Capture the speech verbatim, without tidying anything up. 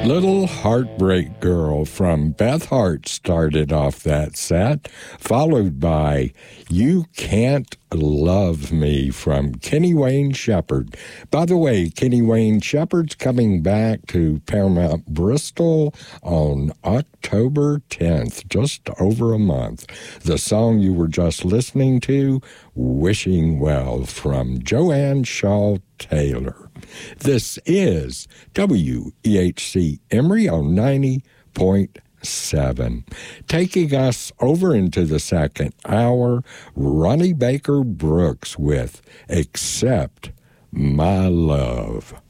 Little Heartbreak Girl from Beth Hart started off that set, followed by You Can't Love Me from Kenny Wayne Shepherd. By the way, Kenny Wayne Shepherd's coming back to Paramount Bristol on October tenth, just over a month. The song you were just listening to, Wishing Well from Joanne Shaw Taylor. This is W E H C Emory on ninety point seven. Taking us over into the second hour, Ronnie Baker Brooks with Accept My Love.